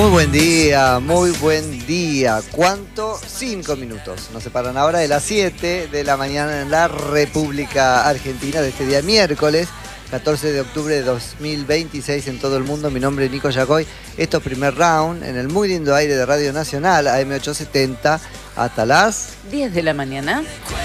Muy buen día, muy buen día. ¿Cuánto? 5 minutos. Nos separan ahora de las 7 de la mañana en la República Argentina de este día miércoles, 14 de octubre de 2026 en todo el mundo. Mi nombre es Nico Yacoy. Esto es Primer Round en el muy lindo aire de Radio Nacional, AM870, hasta las 10 de la mañana.